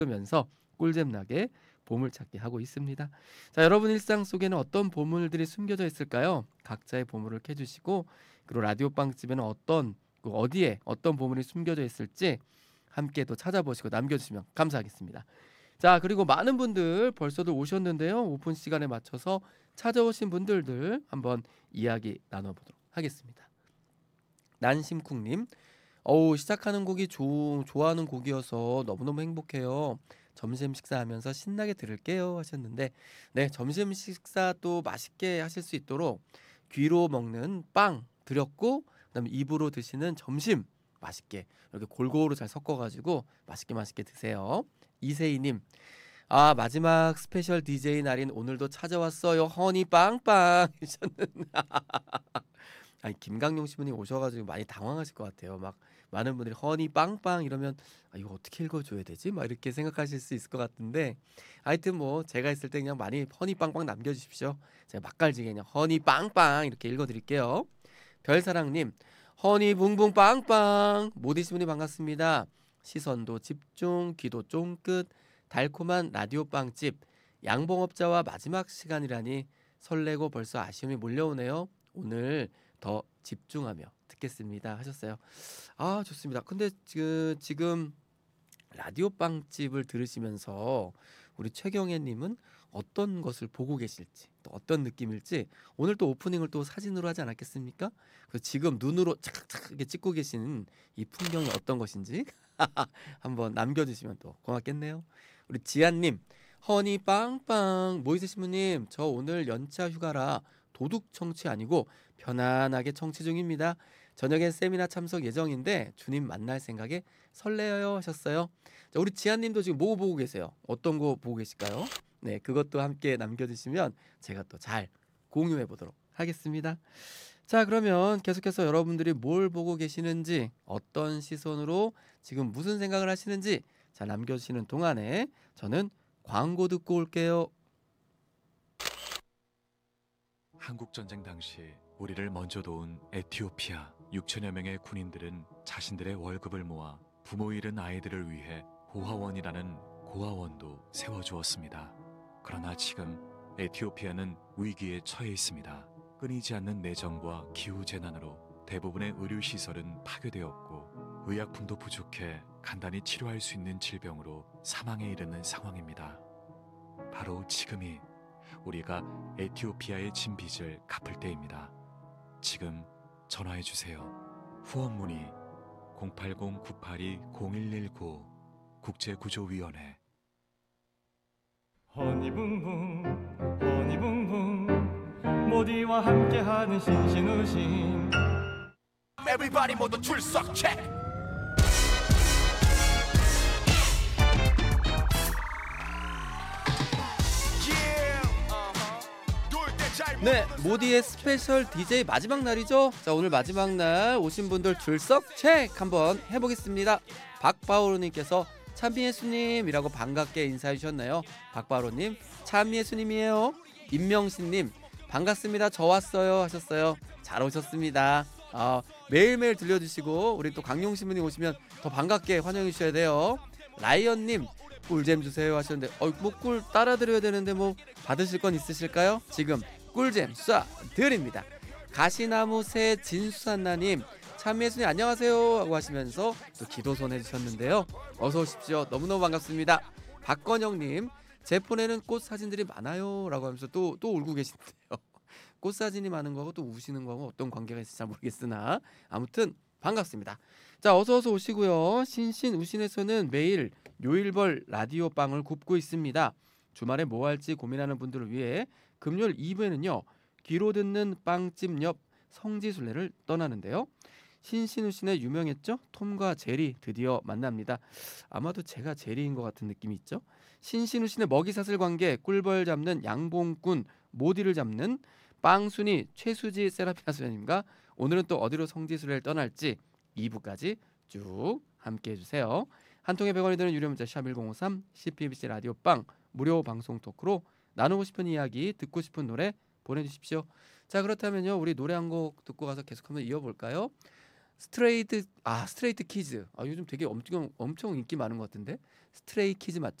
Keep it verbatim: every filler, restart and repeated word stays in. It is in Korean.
면서 꿀잼 나게 보물찾기 하고 있습니다. 자, 여러분 일상 속에는 어떤 보물들이 숨겨져 있을까요? 각자의 보물을 캐주시고 그리고 라디오 빵집에는 어떤 그 어디에 어떤 보물이 숨겨져 있을지 함께 또 찾아보시고 남겨주시면 감사하겠습니다. 자, 그리고 많은 분들 벌써도 오셨는데요. 오픈 시간에 맞춰서 찾아오신 분들들 한번 이야기 나눠보도록 하겠습니다. 난심쿵님, 어우 시작하는 곡이 조, 좋아하는 곡이어서 너무너무 행복해요. 점심 식사하면서 신나게 들을게요 하셨는데, 네, 점심 식사 또 맛있게 하실 수 있도록 귀로 먹는 빵 드렸고, 그다음에 입으로 드시는 점심 맛있게 이렇게 골고루 잘 섞어가지고 맛있게 맛있게 드세요. 이세희님, 아 마지막 스페셜 디제이 날인 오늘도 찾아왔어요. 허니 빵빵 하셨는데 아니 김강용 씨분이 오셔가지고 많이 당황하실 것 같아요. 막 많은 분들이 허니 빵빵 이러면 아, 이거 어떻게 읽어줘야 되지? 막 이렇게 생각하실 수 있을 것 같은데, 하여튼 뭐 제가 있을 때 그냥 많이 허니 빵빵 남겨주십시오. 제가 맛깔지게 그냥 허니 빵빵 이렇게 읽어드릴게요. 별사랑님, 허니 붕붕 빵빵 모디시 분이 반갑습니다. 시선도 집중, 귀도 쫑긋, 달콤한 라디오 빵집 양봉업자와 마지막 시간이라니 설레고 벌써 아쉬움이 몰려오네요. 오늘 더 집중하며 듣겠습니다 하셨어요. 아 좋습니다. 근데 그 지금 라디오 빵집을 들으시면서 우리 최경애님은 어떤 것을 보고 계실지, 또 어떤 느낌일지, 오늘 또 오프닝을 또 사진으로 하지 않았겠습니까? 그 지금 눈으로 착착 이렇게 찍고 계신 이 풍경이 어떤 것인지 한번 남겨주시면 또 고맙겠네요. 우리 지안님, 허니 빵빵 모이세 신부님, 저 오늘 연차 휴가라 도둑 청취 아니고 편안하게 청취 중입니다. 저녁엔 세미나 참석 예정인데 주님 만날 생각에 설레어요 하셨어요. 자, 우리 지한님도 지금 뭐 보고 계세요? 어떤 거 보고 계실까요? 네, 그것도 함께 남겨주시면 제가 또 잘 공유해 보도록 하겠습니다. 자, 그러면 계속해서 여러분들이 뭘 보고 계시는지, 어떤 시선으로 지금 무슨 생각을 하시는지 잘 남겨주시는 동안에 저는 광고 듣고 올게요. 한국전쟁 당시 우리를 먼저 도운 에티오피아 육천여 명의 군인들은 자신들의 월급을 모아 부모 잃은 아이들을 위해 고아원이라는 고아원도 세워주었습니다. 그러나 지금 에티오피아는 위기에 처해 있습니다. 끊이지 않는 내정과 기후재난으로 대부분의 의료시설은 파괴되었고 의약품도 부족해 간단히 치료할 수 있는 질병으로 사망에 이르는 상황입니다. 바로 지금이 우리가 에티오피아의 진 빚을 갚을 때입니다. 지금 전화해 주세요. 후원 문의 공팔공 구팔이 공일일구 국제구조위원회. 허니붕붕 허니붕붕 모디와 함께하는 신신우신 Everybody 모두 출석 체크. 네, 모디의 스페셜 디제이 마지막 날이죠. 자, 오늘 마지막 날 오신 분들 출석 체크 한번 해보겠습니다. 박바오로님께서 참미예수님이라고 반갑게 인사해 주셨나요? 박바오로님, 참미예수님이에요. 임명신님, 반갑습니다. 저 왔어요 하셨어요. 잘 오셨습니다. 어, 매일매일 들려주시고 우리 또 강용신분이 오시면 더 반갑게 환영해 주셔야 돼요. 라이언님, 꿀잼 주세요 하셨는데 어, 뭐 꿀 따라 드려야 되는데 뭐 받으실 건 있으실까요? 지금 꿀잼 쏴 드립니다. 가시나무새 진수산나님, 참미예수님 안녕하세요 하고 하시면서 또 기도손 해주셨는데요. 어서 오십시오. 너무너무 반갑습니다. 박건영님, 제 폰에는 꽃 사진들이 많아요 라고 하면서 또, 또 울고 계신데요. 꽃 사진이 많은 거하고 또 우시는 거하고 어떤 관계가 있을지 잘 모르겠으나 아무튼 반갑습니다. 자, 어서 어서 오시고요. 신신 우신에서는 매일 요일벌 라디오 빵을 굽고 있습니다. 주말에 뭐 할지 고민하는 분들을 위해 금요일 이 부에는요 귀로 듣는 빵집 옆 성지순례를 떠나는데요. 신신우신의 유명했죠? 톰과 제리 드디어 만납니다. 아마도 제가 제리인 것 같은 느낌이 있죠. 신신우신의 먹이사슬 관계, 꿀벌 잡는 양봉꾼 모디를 잡는 빵순이 최수지 세라피아 소녀님과 오늘은 또 어디로 성지순례를 떠날지 이 부까지 쭉 함께 해주세요. 한 통에 백 원이 드는 유료 문자 샵 일공오삼 씨피비씨 라디오 빵 무료 방송 토크로 나누고 싶은 이야기, 듣고 싶은 노래 보내주십시오. 자, 그렇다면요 우리 노래 한 곡 듣고 가서 계속 한번 이어볼까요? 스트레이트 아 스트레이트 키즈. 아 요즘 되게 엄청 엄청 인기 많은 것 같은데. 스트레이 키즈 맞죠?